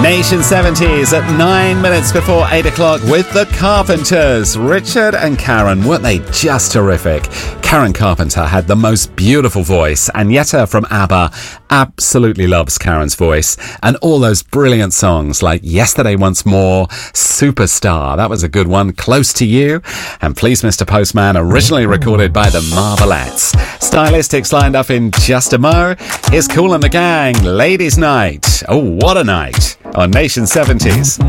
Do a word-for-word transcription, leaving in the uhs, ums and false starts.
Nation seventies at nine minutes before eight o'clock with the Carpenters. Richard and Karen, weren't they just terrific? Karen Carpenter had the most beautiful voice, and Jetta from ABBA absolutely loves Karen's voice. And all those brilliant songs like Yesterday Once More, Superstar, that was a good one, Close to You, and Please Mister Postman, originally recorded by the Marvelettes. Stylistics lined up in just a mo. Here's Kool and the Gang, Ladies' Night. Oh, what a night on Nation seventies.